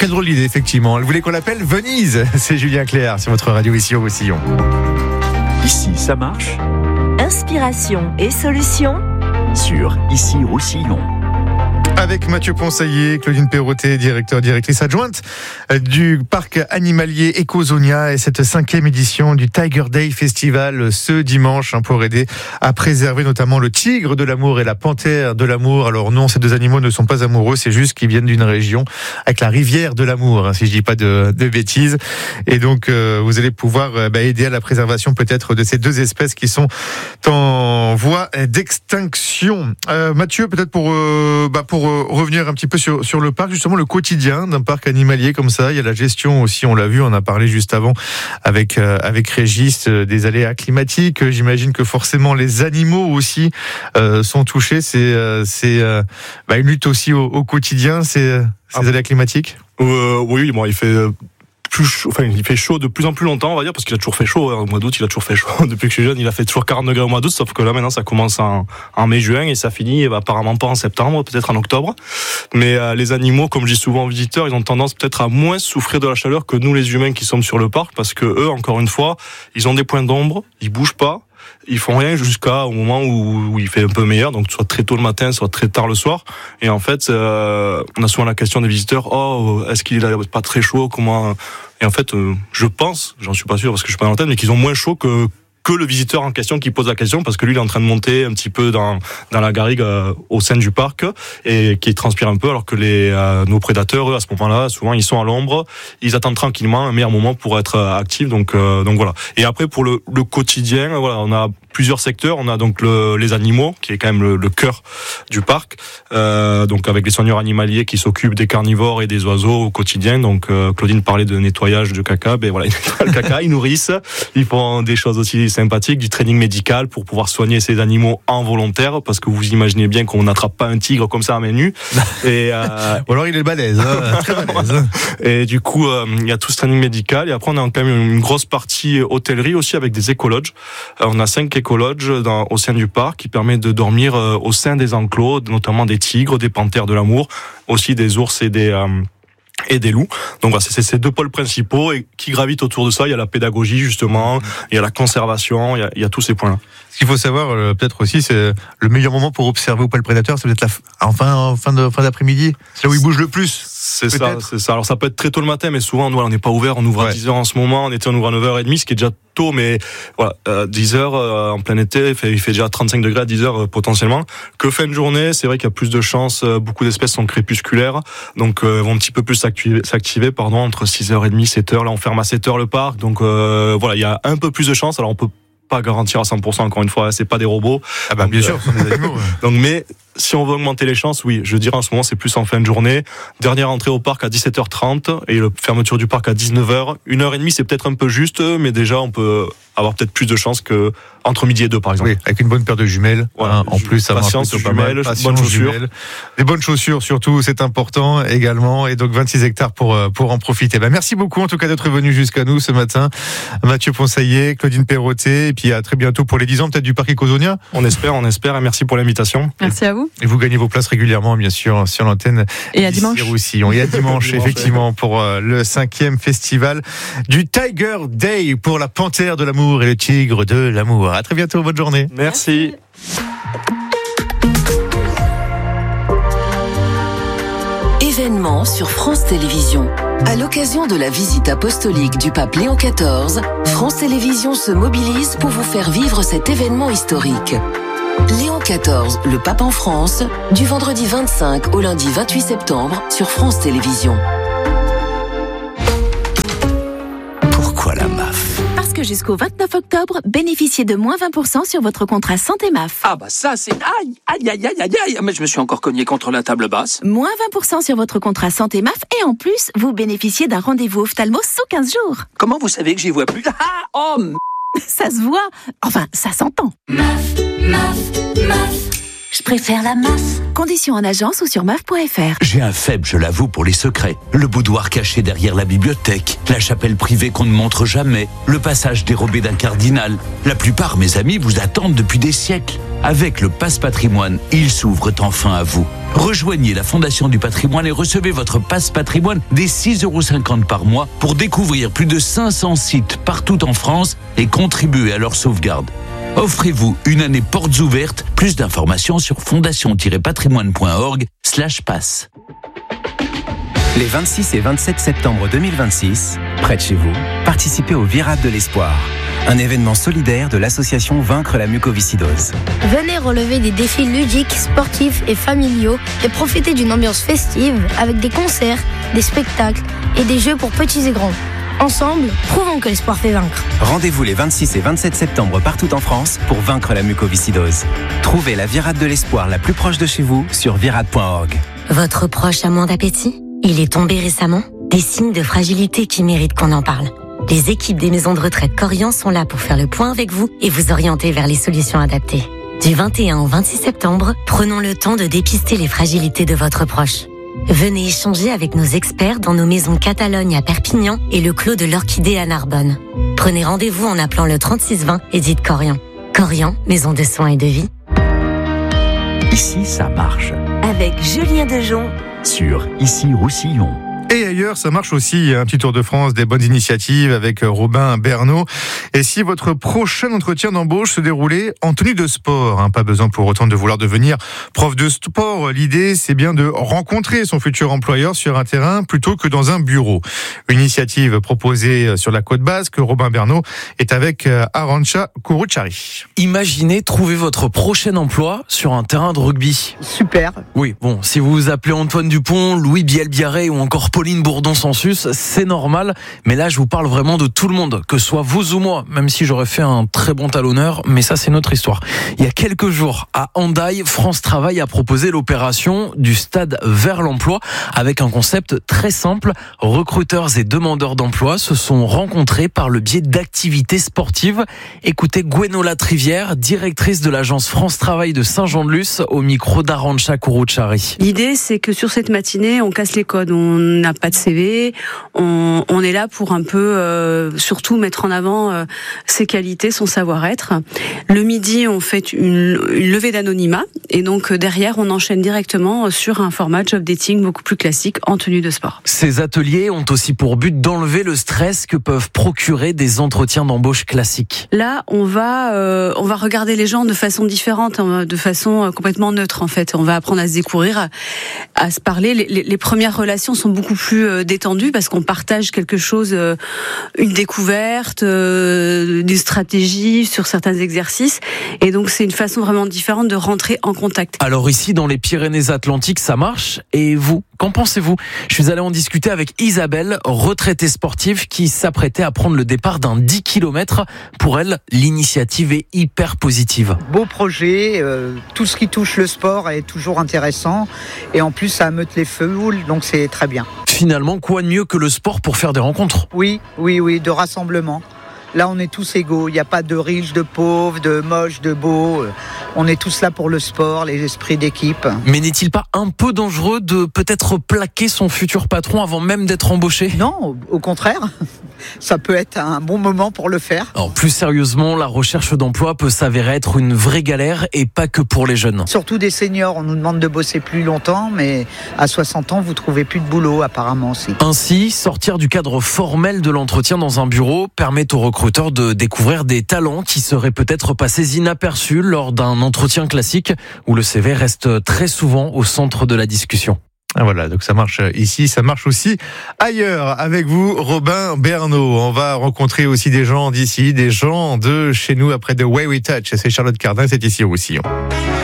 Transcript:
quelle drôle d'idée, effectivement. Elle voulait qu'on l'appelle Venise. C'est Julien Clerc sur votre radio ici au Roussillon. Ici, ça marche. Inspiration et solutions Sur Ici Roussillon. Avec Mathieu Ponsaillé, Claudine Perrotet, directrice adjointe du parc animalier Ecozonia et cette 5e édition du Tiger Day Festival ce dimanche pour aider à préserver notamment le tigre de l'amour et la panthère de l'amour. Alors non, ces deux animaux ne sont pas amoureux, c'est juste qu'ils viennent d'une région avec la rivière de l'amour, si je dis pas de bêtises. Et donc vous allez pouvoir aider à la préservation peut-être de ces deux espèces qui sont en voie d'extinction. Mathieu, peut-être pour revenir un petit peu sur le parc, justement le quotidien d'un parc animalier comme ça, il y a la gestion aussi, on l'a vu, on a parlé juste avant avec Régis des aléas climatiques. J'imagine que forcément les animaux aussi sont touchés. C'est une lutte aussi au quotidien, ces aléas climatiques. Oui, bon, il fait chaud de plus en plus longtemps, on va dire, parce qu'il a toujours fait chaud. Au mois d'août, il a toujours fait chaud. Depuis que je suis jeune, il a fait toujours 40 degrés au mois d'août, sauf que là, maintenant, ça commence en mai-juin et ça finit apparemment pas en septembre, peut-être en octobre. Mais les animaux, comme je dis souvent aux visiteurs, ils ont tendance peut-être à moins souffrir de la chaleur que nous, les humains qui sommes sur le parc, parce que eux, encore une fois, ils ont des points d'ombre, ils bougent pas. Ils font rien jusqu'au moment où il fait un peu meilleur, donc soit très tôt le matin, soit très tard le soir. Et en fait, on a souvent la question des visiteurs, est-ce qu'il est pas très chaud, comment? Et en fait, je pense, j'en suis pas sûr parce que je suis pas dans la tête, mais qu'ils ont moins chaud que le visiteur en question qui pose la question, parce que lui il est en train de monter un petit peu dans la garrigue au sein du parc et qui transpire un peu, alors que nos prédateurs, eux, à ce moment-là, souvent ils sont à l'ombre, ils attendent tranquillement un meilleur moment pour être actifs, donc voilà. Et après pour le quotidien, voilà, on a plusieurs secteurs. On a donc les animaux, qui est quand même le cœur du parc, donc avec les soigneurs animaliers qui s'occupent des carnivores et des oiseaux au quotidien. Donc Claudine parlait de nettoyage de caca, voilà, ils nettoient le caca, ils nourrissent, ils font des choses aussi sympathiques, du training médical pour pouvoir soigner ces animaux en volontaire, parce que vous imaginez bien qu'on n'attrape pas un tigre comme ça à main nue. Et ou alors il est balèze, très balèze. Et du coup, il y a tout ce training médical. Et après, on a quand même une grosse partie hôtellerie aussi avec des écologes. On a 5 écologes au sein du parc qui permet de dormir au sein des enclos, notamment des tigres, des panthères de l'amour, aussi des ours et des loups. Donc voilà, c'est ces deux pôles principaux et qui gravitent autour de ça. Il y a la pédagogie justement, il y a la conservation, il y a tous ces points-là. Ce qu'il faut savoir peut-être aussi, c'est le meilleur moment pour observer ou pas le prédateur, c'est peut-être en fin d'après-midi. C'est là où il bouge le plus. C'est ça. Alors ça peut être très tôt le matin, mais souvent on n'est pas ouvert, on ouvre à 10h en ce moment, on ouvre à 9h30, ce qui est déjà tôt, mais voilà, 10h en plein été, il fait déjà 35 degrés à 10h potentiellement. Que fin de journée, c'est vrai qu'il y a plus de chances, beaucoup d'espèces sont crépusculaires, donc vont un petit peu plus s'activer entre 6h30, 7h, là on ferme à 7h le parc, donc voilà, il y a un peu plus de chances, alors on peut pas garantir à 100%, encore une fois, c'est pas des robots. Ah bah donc, bien sûr, ce sont des animaux. Donc, mais si on veut augmenter les chances, oui, je dirais en ce moment c'est plus en fin de journée. Dernière entrée au parc à 17h30 et la fermeture du parc à 19h. 1h30 c'est peut-être un peu juste, mais déjà on peut avoir peut-être plus de chances que entre midi et 2 par exemple. Oui, avec une bonne paire de jumelles. Voilà, en plus, ça patience, jumelles, bonnes chaussures. Jumelles. Des bonnes chaussures surtout, c'est important également. Et donc 26 hectares pour en profiter. Merci beaucoup en tout cas d'être venu jusqu'à nous ce matin. Mathieu Ponsaillé, Claudine Perrotet, et puis à très bientôt pour les 10 ans peut-être du parc Ecozonia. On espère et merci pour l'invitation. Merci à vous. Et vous gagnez vos places régulièrement, bien sûr, sur l'antenne. Et à dimanche. Roussillon. Et à dimanche, effectivement, pour le 5e festival du Tiger Day pour la panthère de l'amour et le tigre de l'amour. À très bientôt, bonne journée. Merci. Événement sur France Télévisions. À l'occasion de la visite apostolique du pape Léon XIV, France Télévisions se mobilise pour vous faire vivre cet événement historique. Léon XIV, le pape en France, du vendredi 25 au lundi 28 septembre sur France Télévisions. Pourquoi la MAF ? Parce que jusqu'au 29 octobre, bénéficiez de moins 20% sur votre contrat santé MAF. Ah bah ça c'est... Aïe, mais je me suis encore cogné contre la table basse. Moins 20% sur votre contrat santé MAF et en plus, vous bénéficiez d'un rendez-vous ophtalmo sous 15 jours. Comment vous savez que j'y vois plus? Ça se voit, enfin ça s'entend. MAF. Je Je préfère la MAF. Conditions en agence ou sur maf.fr. J'ai un faible, je l'avoue, pour les secrets. Le boudoir caché derrière la bibliothèque, la chapelle privée qu'on ne montre jamais, le passage dérobé d'un cardinal. La plupart, mes amis, vous attendent depuis des siècles. Avec le Pass Patrimoine, ils s'ouvrent enfin à vous. Rejoignez la Fondation du Patrimoine et recevez votre Pass Patrimoine dès 6,50 € par mois pour découvrir plus de 500 sites partout en France et contribuer à leur sauvegarde. Offrez-vous une année portes ouvertes. Plus d'informations sur fondation-patrimoine.org/pass. Les 26 et 27 septembre 2026, près de chez vous, participez au Virade de l'Espoir, un événement solidaire de l'association Vaincre la mucoviscidose. Venez relever des défis ludiques, sportifs et familiaux et profitez d'une ambiance festive avec des concerts, des spectacles et des jeux pour petits et grands. Ensemble, prouvons que l'espoir fait vaincre. Rendez-vous les 26 et 27 septembre partout en France pour vaincre la mucoviscidose. Trouvez la Virade de l'Espoir la plus proche de chez vous sur virade.org. Votre proche a moins d'appétit ? Il est tombé récemment ? Des signes de fragilité qui méritent qu'on en parle. Les équipes des maisons de retraite Corian sont là pour faire le point avec vous et vous orienter vers les solutions adaptées. Du 21 au 26 septembre, prenons le temps de dépister les fragilités de votre proche. Venez échanger avec nos experts dans nos maisons Catalogne à Perpignan et le Clos de l'Orchidée à Narbonne. Prenez rendez-vous en appelant le 3620 et dites Corian. Corian, maison de soins et de vie. Ici, ça marche. Avec Julien Dejon. Sur Ici Roussillon. Et ailleurs, ça marche aussi. Un petit tour de France, des bonnes initiatives avec Robin Bernot. Et si votre prochain entretien d'embauche se déroulait en tenue de sport, pas besoin pour autant de vouloir devenir prof de sport. L'idée, c'est bien de rencontrer son futur employeur sur un terrain plutôt que dans un bureau. Une initiative proposée sur la Côte Basque. Robin Bernot est avec Arantxa Kuruchari. Imaginez trouver votre prochain emploi sur un terrain de rugby. Super. Oui, bon, si vous vous appelez Antoine Dupont, Louis Biel-Biarré ou encore Pauline Bourdon-Sansus, c'est normal. Mais là, je vous parle vraiment de tout le monde, que ce soit vous ou moi, même si j'aurais fait un très bon talonneur, mais ça, c'est notre histoire. Il y a quelques jours, à Hendaye, France Travail a proposé l'opération du stade vers l'emploi avec un concept très simple. Recruteurs et demandeurs d'emploi se sont rencontrés par le biais d'activités sportives. Écoutez Gwenola Trivière, directrice de l'agence France Travail de Saint-Jean-de-Luz, au micro d'Arantxa Kuruchari. L'idée, c'est que sur cette matinée, on casse les codes. On n'a pas de CV, on est là pour un peu surtout mettre en avant ses qualités, son savoir-être. Le midi, on fait une levée d'anonymat et donc derrière, on enchaîne directement sur un format job dating beaucoup plus classique en tenue de sport. Ces ateliers ont aussi pour but d'enlever le stress que peuvent procurer des entretiens d'embauche classiques. Là, on va regarder les gens de façon différente, de façon complètement neutre en fait. On va apprendre à se découvrir, à se parler. Les premières relations sont beaucoup plus détendues parce qu'on partage quelque chose, une découverte, des stratégies sur certains exercices. Et donc, c'est une façon vraiment différente de rentrer en contact. Alors ici, dans les Pyrénées-Atlantiques, ça marche. Et vous, qu'en pensez-vous ? Je suis allé en discuter avec Isabelle, retraitée sportive, qui s'apprêtait à prendre le départ d'un 10 km. Pour elle, l'initiative est hyper positive. Beau projet, tout ce qui touche le sport est toujours intéressant. Et en plus, ça ameute les foules, donc c'est très bien. Finalement, quoi de mieux que le sport pour faire des rencontres ? Oui, de rassemblement. Là, on est tous égaux. Il n'y a pas de riches, de pauvres, de moches, de beaux. On est tous là pour le sport, les esprits d'équipe. Mais n'est-il pas un peu dangereux de peut-être plaquer son futur patron avant même d'être embauché ? Non, au contraire. Ça peut être un bon moment pour le faire. Alors, plus sérieusement, la recherche d'emploi peut s'avérer être une vraie galère et pas que pour les jeunes. Surtout des seniors, on nous demande de bosser plus longtemps, mais à 60 ans, vous trouvez plus de boulot apparemment aussi. Ainsi, sortir du cadre formel de l'entretien dans un bureau permet aux recruteurs de découvrir des talents qui seraient peut-être passés inaperçus lors d'un entretien classique où le CV reste très souvent au centre de la discussion. Voilà, donc ça marche ici, ça marche aussi ailleurs. Avec vous, Robin Bernot. On va rencontrer aussi des gens d'ici, des gens de chez nous après The Way We Touch. C'est Charlotte Cardin, c'est ici au Roussillon.